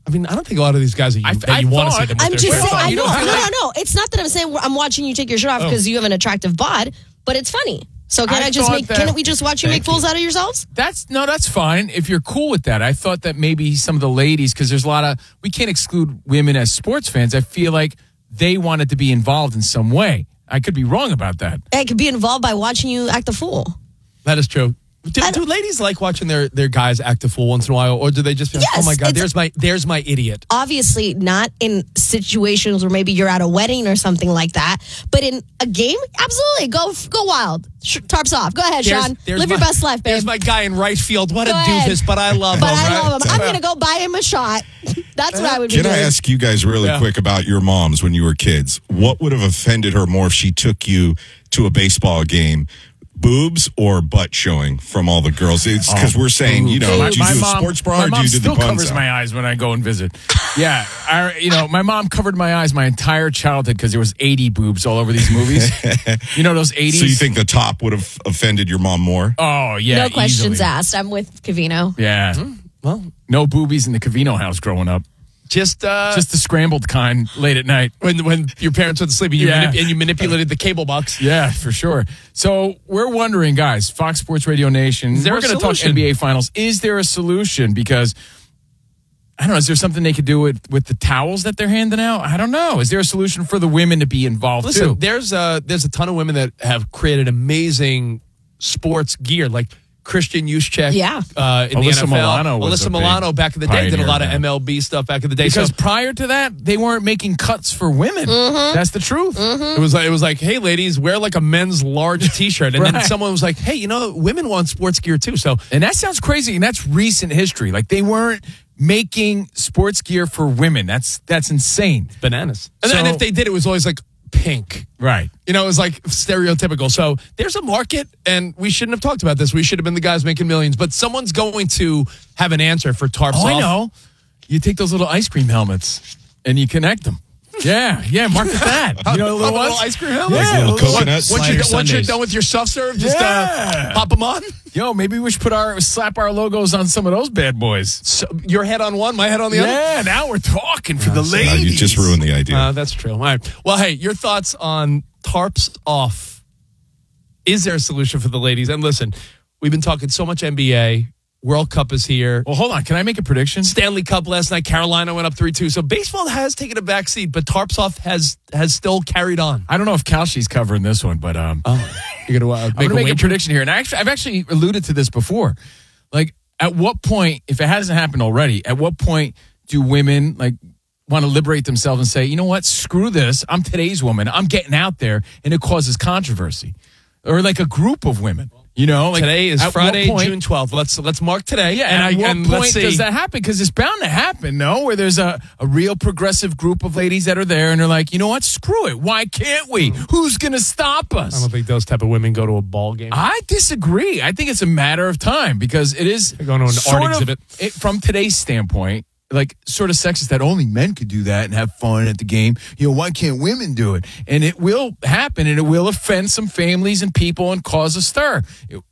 I mean, I don't think a lot of these guys that you want to see them with I'm their just shirts saying, on. no. It's not that I'm saying I'm watching you take your shirt off because you have an attractive bod, but it's funny. So can't we just watch you make fools out of yourselves? That's fine if you're cool with that. I thought that maybe some of the ladies, because there's a lot of, we can't exclude women as sports fans. I feel like they wanted to be involved in some way. I could be wrong about that. I could be involved by watching you act a fool. That is true. Do ladies like watching their guys act a fool once in a while, or do they just be like, oh my God, there's my idiot? Obviously, not in situations where maybe you're at a wedding or something like that, but in a game, absolutely, go wild. Tarps off. Go ahead, Sean. Live your best life, babe. There's my guy in right field. What a doofus, but I love him. I'm going to go buy him a shot. That's what I would do. Can I ask you guys really quick about your moms when you were kids? What would have offended her more if she took you to a baseball game? Boobs or butt showing from all the girls? It's because we're saying, do you do a sports bra or do you do the buns? My mom still covers my eyes when I go and visit. Yeah, my mom covered my eyes my entire childhood because there was 80 boobs all over these movies. You know those 80s? So you think the top would have offended your mom more? Oh, yeah, no questions easily. asked. I'm with Covino. Yeah. Well, no boobies in the Covino house growing up. Just the scrambled kind late at night. When your parents went to sleep and you manipulated the cable box. Yeah, for sure. So we're wondering, guys, Fox Sports Radio Nation, we're going to talk NBA Finals. Is there a solution? Because, I don't know, is there something they could do with the towels that they're handing out? I don't know. Is there a solution for the women to be involved too? There's a ton of women that have created amazing sports gear, like Christian Juszczyk, in Alyssa the NFL. Milano Alyssa Milano back in the day did a lot of MLB stuff back in the day. Because prior to that, they weren't making cuts for women. Mm-hmm. That's the truth. Mm-hmm. It was like, hey, ladies, wear like a men's large T-shirt, and then someone was like, hey, women want sports gear too. And that sounds crazy, and that's recent history. Like they weren't making sports gear for women. That's insane. It's bananas. And if they did, it was always like pink. Right. It was like stereotypical. So there's a market, and we shouldn't have talked about this. We should have been the guys making millions, but someone's going to have an answer for Tarps off. I know. You take those little ice cream helmets and you connect them. Yeah, market that. Little ice cream helmet? Like little coconuts? Once you're done with your soft serve, just pop them on? Yo, maybe we should slap our logos on some of those bad boys. So your head on one, my head on the other? Yeah, now we're talking for the ladies. You just ruined the idea. That's true. All right. Well, hey, your thoughts on Tarps off. Is there a solution for the ladies? And listen, we've been talking so much NBA. World Cup is here. Well, hold on. Can I make a prediction? Stanley Cup last night. Carolina went up 3-2. So baseball has taken a back seat, but Tarps off has still carried on. I don't know if Kalshi's covering this one, but you're going to make a prediction here. And I've actually alluded to this before. Like, at what point, if it hasn't happened already, at what point do women want to liberate themselves and say, you know what, screw this. I'm today's woman. I'm getting out there, and it causes controversy. Or like a group of women. Today is Friday, June 12th. Let's mark today. Yeah, and at what point does that happen? Because it's bound to happen, no? Where there's a real progressive group of ladies that are there, and they're like, you know what? Screw it. Why can't we? Who's going to stop us? I don't think those type of women go to a ball game. I disagree. I think it's a matter of time because it is going to an art exhibit. From today's standpoint, sort of sexist that only men could do that and have fun at the game. Why can't women do it? And it will happen, and it will offend some families and people and cause a stir.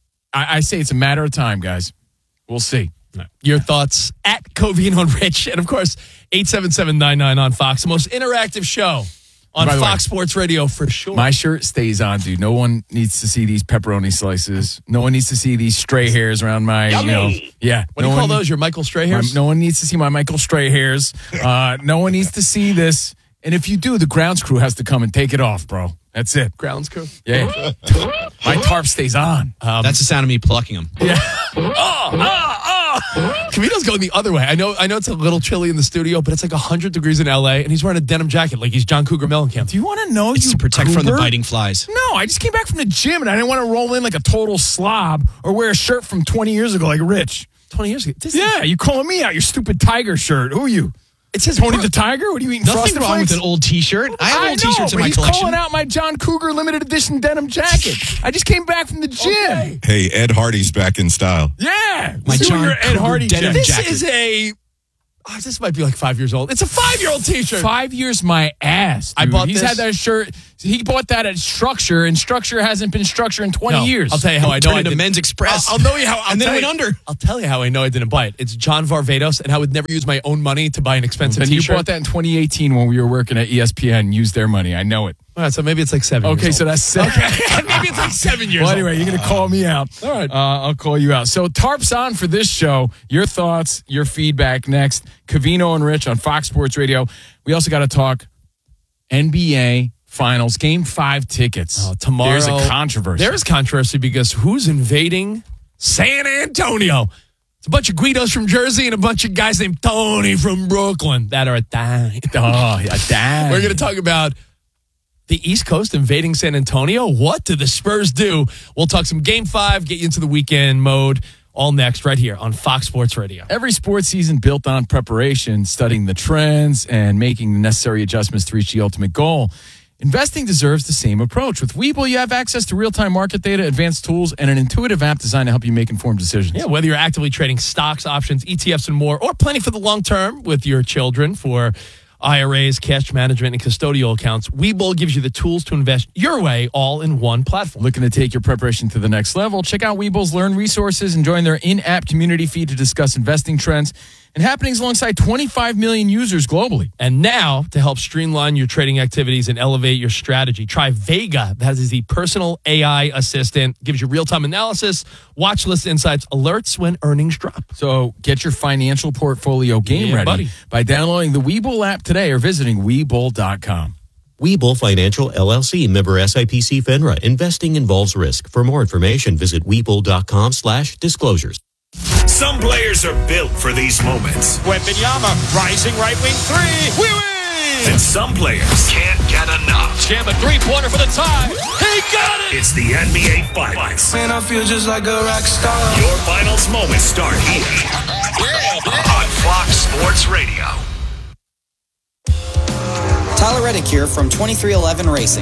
I say it's a matter of time, guys. We'll see. Your thoughts at Covino and Rich, and of course, 877-99 on Fox, the most interactive show on Fox Sports Radio for sure. My shirt stays on, dude. No one needs to see these pepperoni slices. No one needs to see these stray hairs around my, yeah. What do you call those? Your Michael Stray hairs? No one needs to see my Michael Stray hairs. No one needs to see this. And if you do, the grounds crew has to come and take it off, bro. That's it. Grounds crew? Yeah. My tarp stays on. That's the sound of me plucking them. Yeah. Camino's going the other way. I know it's a little chilly in the studio, but it's like 100 degrees in LA, and he's wearing a denim jacket like he's John Cougar Mellencamp. Do you want to know? It's to protect from the biting flies. No, I just came back from the gym, and I didn't want to roll in like a total slob or wear a shirt from 20 years ago like Rich. 20 years ago? You calling me out, your stupid Tiger shirt. Who are you? It says Tony the Tiger? What are you eating? Nothing wrong with an old T-shirt. I have old T-shirts in my collection. He's calling out my John Cougar limited edition denim jacket. I just came back from the gym. Okay. Hey, Ed Hardy's back in style. Yeah. My John Cougar Ed Hardy denim jacket. This is a Oh, this might be like 5 years old. It's a 5-year-old T-shirt. 5 years, my ass. Dude. I bought He's this. had that shirt. He bought that at Structure, and Structure hasn't been Structure in 20 years. I'll tell you how I know Turned I into did. Men's Express. I'll know you how. And then went under. I'll tell you how I know I didn't buy it. It's John Varvatos, and I would never use my own money to buy an expensive And you T-shirt. bought that in 2018 when we were working at ESPN and used their money. I know it. All right, so maybe it's like 7 years Okay, so old. that's 7. Okay, maybe it's like 7 years Well, old. anyway, you're going to call me out. All right. I'll call you out. So Tarp's on for this show. Your thoughts, your feedback next. Covino and Rich on Fox Sports Radio. We also got to talk NBA Finals, Game 5 tickets. Tomorrow. There's a controversy. There is controversy because who's invading San Antonio? It's a bunch of Guidos from Jersey and a bunch of guys named Tony from Brooklyn that are a dime. Oh, a dime. We're going to talk about the East Coast invading San Antonio. What do the Spurs do? We'll talk some Game 5, get you into the weekend mode. All next right here on Fox Sports Radio. Every sports season built on preparation, studying the trends, and making the necessary adjustments to reach the ultimate goal. Investing deserves the same approach. With Webull, you have access to real-time market data, advanced tools, and an intuitive app designed to help you make informed decisions. Yeah, whether you're actively trading stocks, options, ETFs, and more, or planning for the long term with your children for IRAs, cash management, and custodial accounts, Webull gives you the tools to invest your way all in one platform. Looking to take your preparation to the next level? Check out Webull's Learn resources and join their in-app community feed to discuss investing trends and happenings alongside 25 million users globally. And now, to help streamline your trading activities and elevate your strategy, try Vega. That is the personal AI assistant. Gives you real-time analysis, watch list insights, alerts when earnings drop. So get your financial portfolio game ready buddy. by downloading the Webull app today or visiting Webull.com. Webull Financial LLC, member SIPC FINRA. Investing involves risk. For more information, visit Webull.com/disclosures. Some players are built for these moments. Wembanyama, rising right wing three. We win! And some players can't get enough. Jam a three-pointer for the tie. He got it! It's the NBA Finals. Man, I feel just like a rock star. Your finals moments start here on Fox Sports Radio. Tyler Reddick here from 2311 Racing.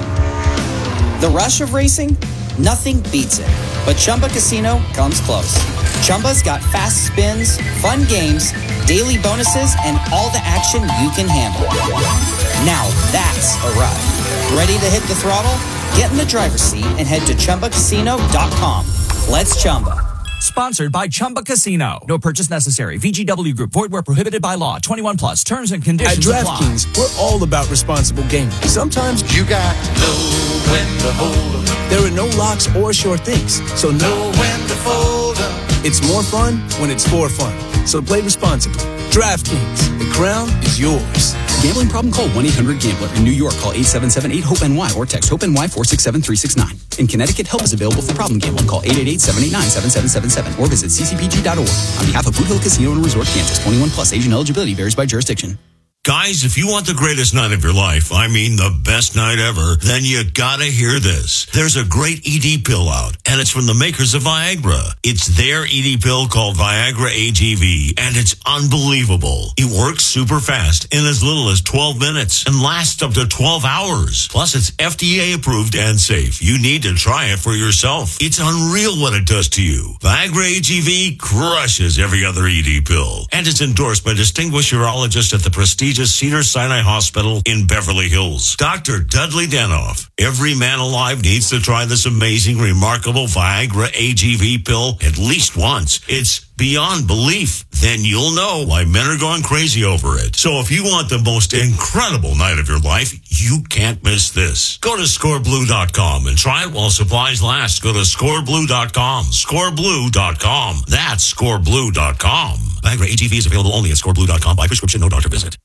The rush of racing? Nothing beats it. But Chumba Casino comes close. Chumba's got fast spins, fun games, daily bonuses, and all the action you can handle. Now that's a ride. Ready to hit the throttle? Get in the driver's seat and head to ChumbaCasino.com. Let's Chumba. Sponsored by Chumba Casino. No purchase necessary. VGW Group. Void where prohibited by law. 21 plus. Terms and conditions apply. At DraftKings, we're all about responsible gaming. Sometimes you got to know when to hold 'em. There are no locks or sure things, so know when to fold 'em. It's more fun when it's for fun. So play responsibly. DraftKings. The crown is yours. Gambling problem? Call 1-800-GAMBLER. In New York, call 877-8-HOPE-NY or text HOPE-NY 467-369. In Connecticut, help is available for problem gambling. Call 888-789-7777 or visit ccpg.org. On behalf of Boot Hill Casino and Resort, Kansas, 21 plus. Age and eligibility varies by jurisdiction. Guys, if you want the greatest night of your life, I mean the best night ever, then you gotta hear this. There's a great ED pill out, and it's from the makers of Viagra. It's their ED pill called Viagra AGV, and it's unbelievable. It works super fast in as little as 12 minutes and lasts up to 12 hours. Plus, it's FDA approved and safe. You need to try it for yourself. It's unreal what it does to you. Viagra AGV crushes every other ED pill, and it's endorsed by distinguished urologists at the prestigious Cedars-Sinai Hospital in Beverly Hills. Dr. Dudley Danoff. Every man alive needs to try this amazing, remarkable Viagra AGV pill at least once. It's beyond belief. Then you'll know why men are going crazy over it. So if you want the most incredible night of your life, you can't miss this. Go to scoreblue.com and try it while supplies last. Go to scoreblue.com. Scoreblue.com. That's scoreblue.com. Viagra AGV is available only at scoreblue.com by prescription, no doctor visit.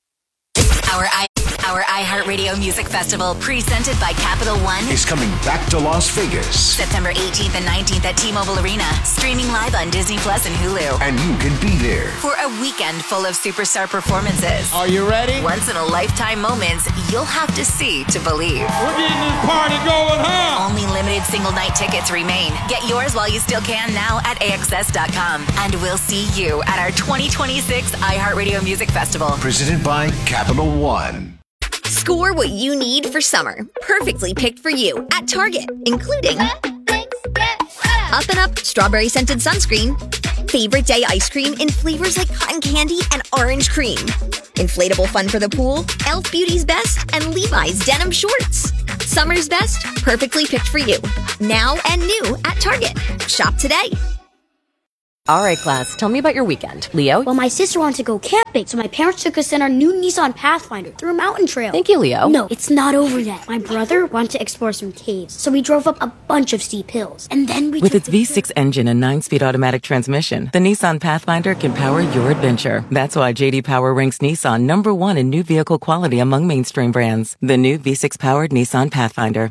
Our iHeartRadio Music Festival, presented by Capital One, is coming back to Las Vegas. September 18th and 19th at T-Mobile Arena. Streaming live on Disney Plus and Hulu. And you can be there for a weekend full of superstar performances. Are you ready? Once-in-a-lifetime moments you'll have to see to believe. We're getting this party going, huh? Only limited single-night tickets remain. Get yours while you still can now at AXS.com. And we'll see you at our 2026 iHeartRadio Music Festival. Presented by Capital One. Score what you need for summer. Perfectly picked for you at Target, including Up & Up Strawberry Scented Sunscreen, Favorite day ice cream in flavors like cotton candy and orange cream. Inflatable fun for the pool, Elf Beauty's Best, and Levi's denim shorts. Summer's best, perfectly picked for you. Now and new at Target. Shop today. All right, class, tell me about your weekend. Leo? Well, my sister wanted to go camping, so my parents took us in our new Nissan Pathfinder through a mountain trail. Thank you, Leo. No, it's not over yet. My brother wanted to explore some caves, so we drove up a bunch of steep hills. And then we With its V6 engine and 9-speed automatic transmission, the Nissan Pathfinder can power your adventure. That's why J.D. Power ranks Nissan #1 in new vehicle quality among mainstream brands. The new V6-powered Nissan Pathfinder.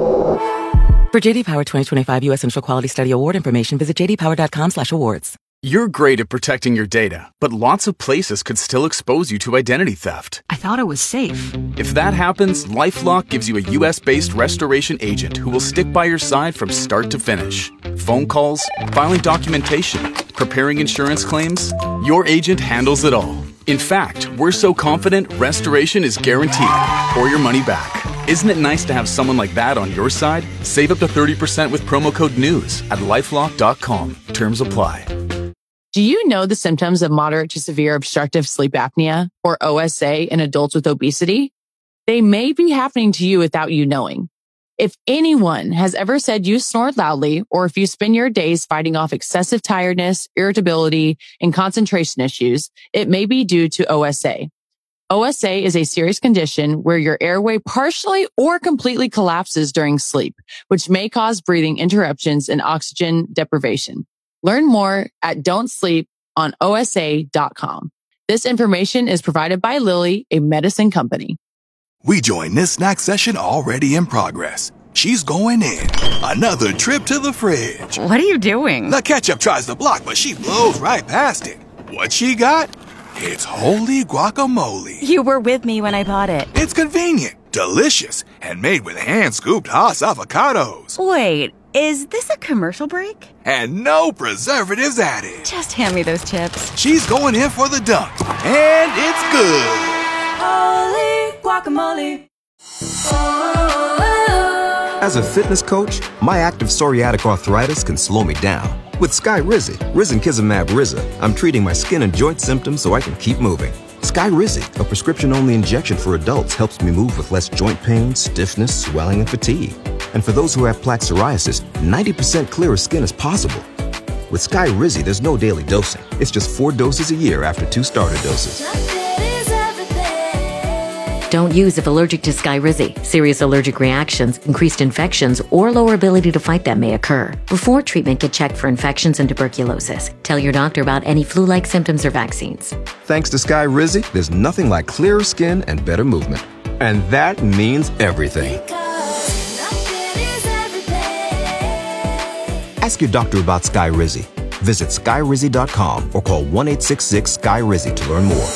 For J.D. Power 2025 U.S. Central Quality Study Award information, visit jdpower.com/awards. You're great at protecting your data, but lots of places could still expose you to identity theft. I thought it was safe. If that happens, LifeLock gives you a U.S.-based restoration agent who will stick by your side from start to finish. Phone calls, filing documentation, preparing insurance claims, your agent handles it all. In fact, we're so confident restoration is guaranteed or your money back. Isn't it nice to have someone like that on your side? Save up to 30% with promo code NEWS at LifeLock.com. Terms apply. Do you know the symptoms of moderate to severe obstructive sleep apnea, or OSA, in adults with obesity? They may be happening to you without you knowing. If anyone has ever said you snore loudly, or if you spend your days fighting off excessive tiredness, irritability, and concentration issues, it may be due to OSA. OSA is a serious condition where your airway partially or completely collapses during sleep, which may cause breathing interruptions and oxygen deprivation. Learn more at don'tsleeponosa.com. This information is provided by Lilly, a medicine company. We join this snack session already in progress. She's going in. Another trip to the fridge. What are you doing? The ketchup tries to block, but she blows right past it. What she got? It's holy guacamole. You were with me when I bought it. It's convenient, delicious, and made with hand-scooped Haas avocados. Wait, is this a commercial break? And no preservatives added. Just hand me those chips. She's going in for the dunk, and it's good. Holy guacamole. As a fitness coach, my active psoriatic arthritis can slow me down. With Skyrizi, Risankizumab Riza, I'm treating my skin and joint symptoms so I can keep moving. Skyrizi, a prescription-only injection for adults, helps me move with less joint pain, stiffness, swelling, and fatigue. And for those who have plaque psoriasis, 90% clearer skin is possible. With Skyrizi, there's no daily dosing. It's just 4 doses a year after 2 starter doses. Don't use if allergic to Skyrizi. Serious allergic reactions, increased infections, or lower ability to fight them may occur. Before treatment, get checked for infections and tuberculosis. Tell your doctor about any flu-like symptoms or vaccines. Thanks to Skyrizi, there's nothing like clearer skin and better movement. And that means everything. Ask your doctor about Skyrizi. Visit Skyrizi.com or call 1-866-SKY-RIZI to learn more.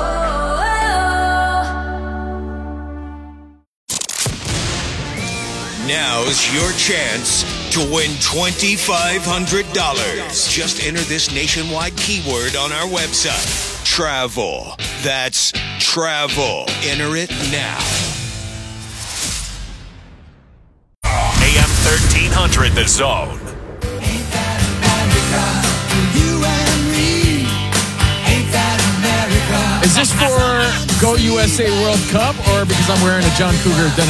Now's your chance to win $2,500. Just enter this nationwide keyword on our website. Travel. That's travel. Enter it now. AM 1300 The Zone. Is this for Go USA World Cup or because I'm wearing a John Cougar Den